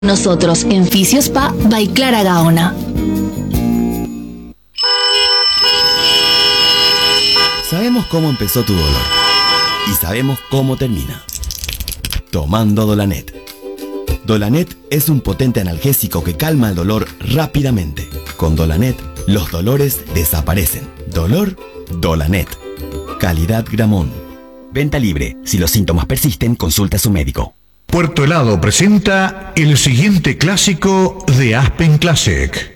Nosotros en Fisiospa by Clara Gaona. Sabemos cómo empezó tu dolor y sabemos cómo termina. Tomando Dolanet. Dolanet es un potente analgésico que calma el dolor rápidamente. Con Dolanet, los dolores desaparecen. Dolor, Dolanet. Calidad Gramón. Venta libre. Si los síntomas persisten, consulte a su médico. Puerto Helado presenta el siguiente clásico de Aspen Classic.